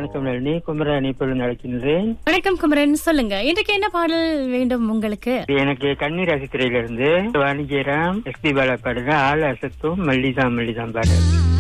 வணக்கம் நளினி. குமரன் இப்பொழுது நடக்கின்றேன். வணக்கம் குமரன், சொல்லுங்க இன்றைக்கு என்ன பாடல் வேண்டும் உங்களுக்கு? எனக்கு கண்ணீர் ஆசித்திரையிலிருந்து வாணிஜராம் எஸ்பி பாலா பாடுங்க. ஆள் அசத்தும் மல்லிதான் மல்லிதான் பாடல்.